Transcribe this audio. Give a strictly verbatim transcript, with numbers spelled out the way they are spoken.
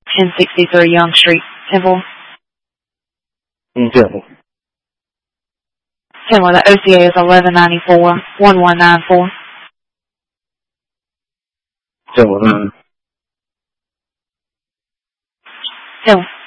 ten sixty-three Young Street, Temple. In Temple. Temple, the O C A is eleven ninety-four, one one nine four. Temple, nine. Temple.